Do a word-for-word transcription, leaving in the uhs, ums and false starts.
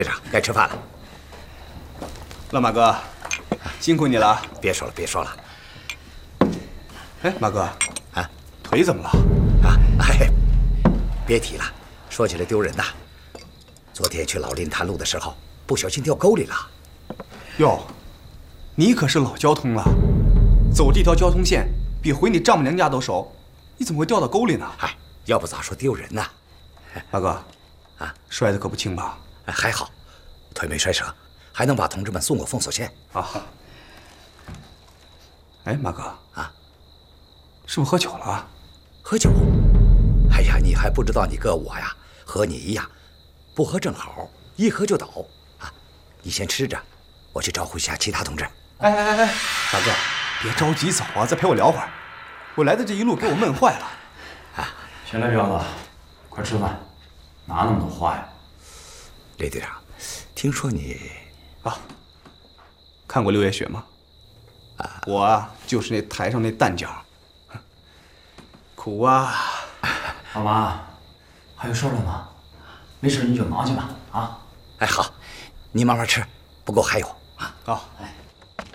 队长，该吃饭了。 老马哥，辛苦你了。 别说了，别说了。 哎，马哥， 啊， 腿怎么了？ 啊，哎，别提了，说起来丢人呐。昨天去老林探路的时候，不小心掉沟里了。 哟，你可是老交通了，走这条交通线比回你丈母娘家都熟，你怎么会掉到沟里呢？ 哎，要不咋说丢人呢？ 马哥， 啊， 摔得可不轻吧？ 哎，还好，腿没摔折，还能把同志们送过封锁线。 啊。哎，马哥啊， 是不是喝酒了？ 喝酒？哎呀，你还不知道你哥我呀，和你一样，不喝正好，一喝就倒啊！你先吃着，我去招呼一下其他同志。 哎哎哎哎，大哥，别着急走啊，再陪我聊会儿。我来的这一路给我闷坏了。 啊，行了，彪子，快吃饭，哪那么多话呀？ 雷队长，听说你啊，看过《六月雪》吗？啊，我啊就是那台上那旦角，苦啊！ 老马，还有事了吗？没事你就忙去吧。啊， 哎好，你慢慢吃，不够还有啊。 好。 哎。